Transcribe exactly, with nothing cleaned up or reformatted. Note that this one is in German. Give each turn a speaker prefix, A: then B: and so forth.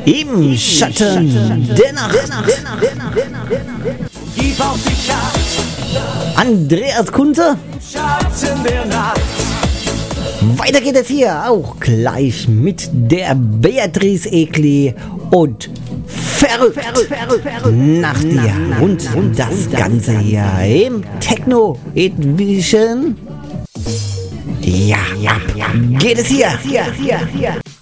A: Im Schatten der Nacht.
B: Gib auf dich Acht,
A: Andreas Kunze.
B: Schatten der Nacht.
A: Weiter geht es hier auch gleich mit der Beatrice Egli und verrückt, nach dir und das Ganze hier im Techno Edition. Ja, ja, ja, geht es hier. hier, hier, hier.